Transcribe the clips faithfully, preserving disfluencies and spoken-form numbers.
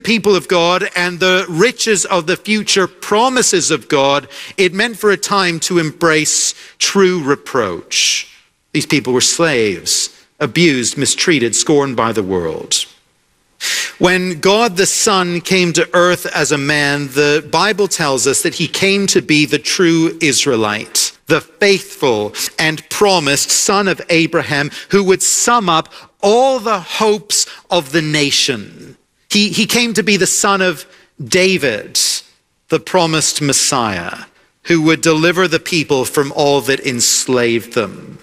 people of God and the riches of the future promises of God, it meant for a time to embrace true reproach. These people were slaves, abused, mistreated, scorned by the world. When God the Son came to earth as a man, the Bible tells us that he came to be the true Israelite, the faithful and promised son of Abraham, who would sum up all the hopes of the nation. He, he came to be the son of David, the promised Messiah, who would deliver the people from all that enslaved them.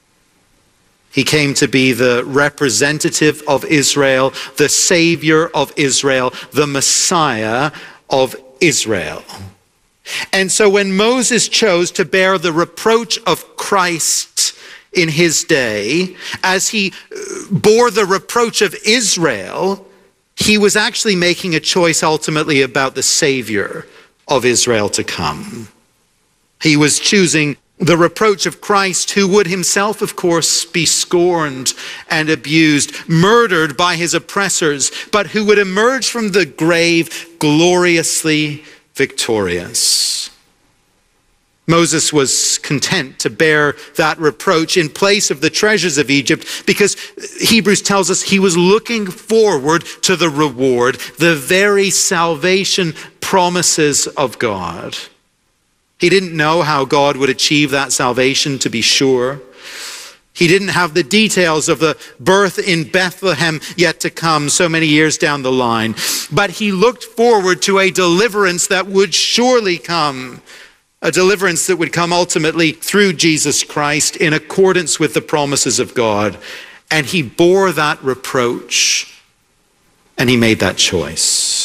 He came to be the representative of Israel, the Savior of Israel, the Messiah of Israel. And so when Moses chose to bear the reproach of Christ in his day, as he bore the reproach of Israel, he was actually making a choice ultimately about the Savior of Israel to come. He was choosing the reproach of Christ, who would himself, of course, be scorned and abused, murdered by his oppressors, but who would emerge from the grave gloriously victorious. Moses was content to bear that reproach in place of the treasures of Egypt because Hebrews tells us he was looking forward to the reward, the very salvation promises of God. He didn't know how God would achieve that salvation, to be sure. He didn't have the details of the birth in Bethlehem yet to come so many years down the line. But he looked forward to a deliverance that would surely come, a deliverance that would come ultimately through Jesus Christ in accordance with the promises of God. And he bore that reproach and he made that choice.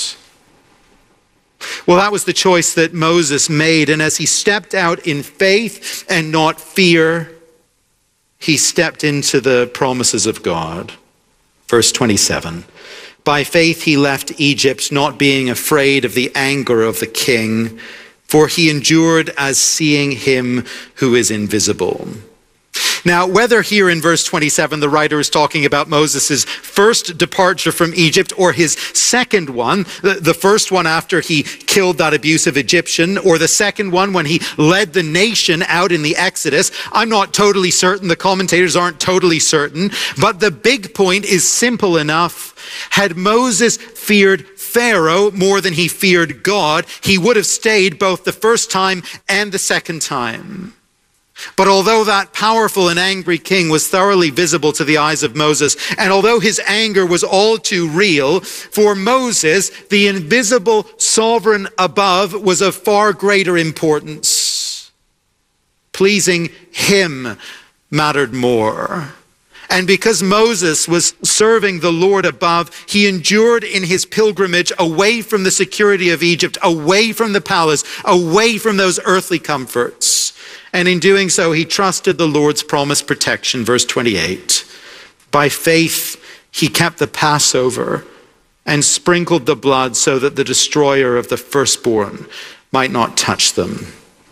Well, that was the choice that Moses made. And as he stepped out in faith and not fear, he stepped into the promises of God. Verse twenty-seven, by faith he left Egypt, not being afraid of the anger of the king, for he endured as seeing him who is invisible. Now, whether here in verse twenty-seven the writer is talking about Moses' first departure from Egypt or his second one, the first one after he killed that abusive Egyptian, or the second one when he led the nation out in the Exodus, I'm not totally certain. The commentators aren't totally certain. But the big point is simple enough. Had Moses feared Pharaoh more than he feared God, he would have stayed both the first time and the second time. But although that powerful and angry king was thoroughly visible to the eyes of Moses, and although his anger was all too real, for Moses, the invisible sovereign above was of far greater importance. Pleasing him mattered more. And because Moses was serving the Lord above, he endured in his pilgrimage away from the security of Egypt, away from the palace, away from those earthly comforts. And in doing so, he trusted the Lord's promised protection. Verse twenty-eight, by faith, he kept the Passover and sprinkled the blood so that the destroyer of the firstborn might not touch them.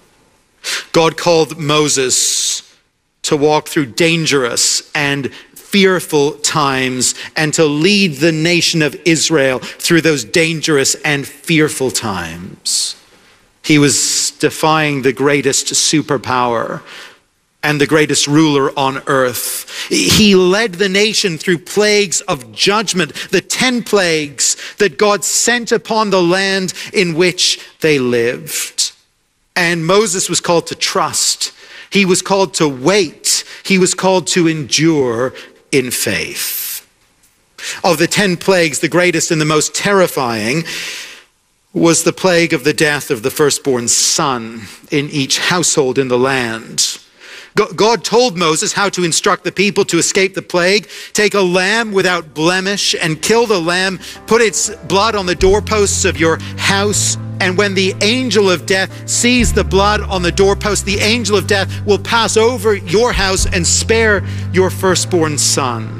God called Moses to walk through dangerous and fearful times and to lead the nation of Israel through those dangerous and fearful times. He was defying the greatest superpower and the greatest ruler on earth. He led the nation through plagues of judgment, the ten plagues that God sent upon the land in which they lived. And Moses was called to trust. He was called to wait. He was called to endure in faith. Of the ten plagues, the greatest and the most terrifying was the plague of the death of the firstborn son in each household in the land. God told Moses how to instruct the people to escape the plague. Take a lamb without blemish and kill the lamb. Put its blood on the doorposts of your house. And when the angel of death sees the blood on the doorpost, the angel of death will pass over your house and spare your firstborn son.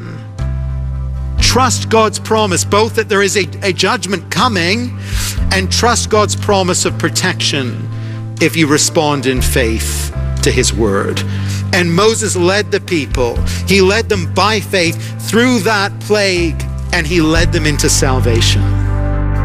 Trust God's promise, both that there is a, a judgment coming, and trust God's promise of protection if you respond in faith to his word. And Moses led the people. He led them by faith through that plague, and he led them into salvation.